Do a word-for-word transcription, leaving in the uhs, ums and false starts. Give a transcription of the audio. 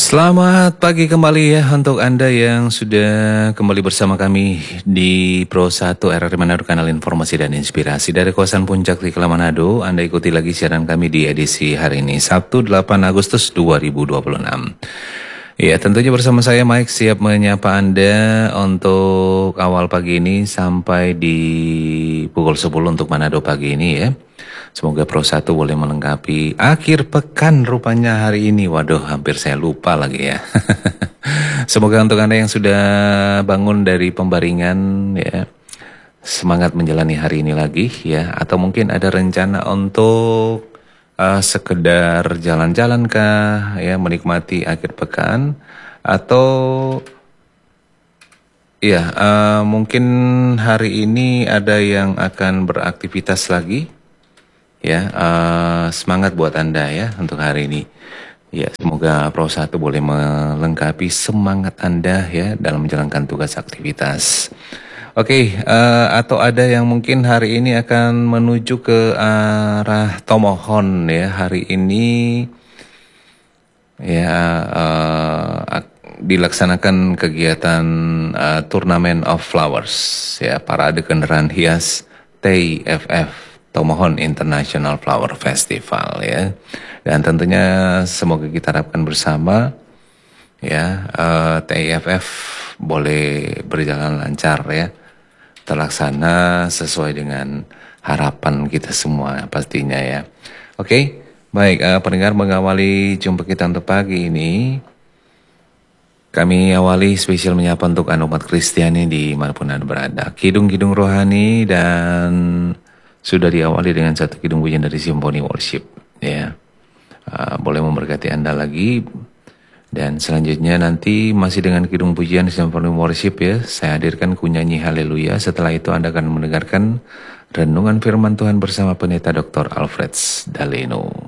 Selamat pagi kembali ya untuk Anda yang sudah kembali bersama kami di Pro satu R R I Manado, kanal informasi dan inspirasi dari kawasan Puncak Tikla Manado. Anda ikuti lagi siaran kami di edisi hari ini, Sabtu delapan Agustus dua ribu dua puluh enam. Ya, tentunya bersama saya Mike siap menyapa Anda untuk awal pagi ini sampai di pukul sepuluh untuk Manado pagi ini ya. Semoga Pro satu boleh melengkapi akhir pekan rupanya hari ini. Waduh, hampir saya lupa lagi ya. Semoga untuk Anda yang sudah bangun dari pembaringan ya, semangat menjalani hari ini lagi ya. Atau mungkin ada rencana untuk uh, sekedar jalan-jalan kah ya, menikmati akhir pekan. Atau ya uh, mungkin hari ini ada yang akan beraktivitas lagi. Ya, uh, semangat buat Anda ya untuk hari ini. Ya, semoga Pro satu boleh melengkapi semangat Anda ya dalam menjalankan tugas aktivitas. Oke, uh, atau ada yang mungkin hari ini akan menuju ke arah Tomohon ya. Hari ini ya uh, dilaksanakan kegiatan uh, Turnamen of Flowers ya, parade kendaraan hias T I F F. Tomohon International Flower Festival ya, dan tentunya semoga kita harapkan bersama ya uh, T I F F boleh berjalan lancar ya, terlaksana sesuai dengan harapan kita semua pastinya ya. Oke, baik uh, pendengar, mengawali jumpa kita untuk pagi ini, kami awali spesial menyapa untuk umat Kristiani di manapun Anda berada. Kidung-kidung rohani dan sudah diawali dengan satu kidung pujian dari Symphony Worship ya. Uh, boleh memberkati Anda lagi. Dan selanjutnya nanti masih dengan kidung pujian Symphony Worship ya, saya hadirkan kunyanyi haleluya. Setelah itu Anda akan mendengarkan renungan firman Tuhan bersama pendeta doktor Alfred Daleno.